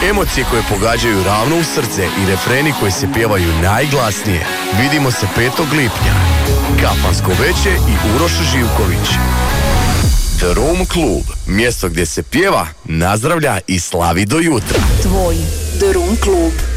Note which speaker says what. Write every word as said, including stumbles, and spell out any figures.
Speaker 1: Emocije koje pogađaju ravno u srce i refreni koji se pjevaju najglasnije. Vidimo se petog lipnja. Kafansko veće i Uroš Živković. The Room Club, mjesto gdje se pjeva, nazdravlja i slavi do jutra.
Speaker 2: Tvoj The Room Club.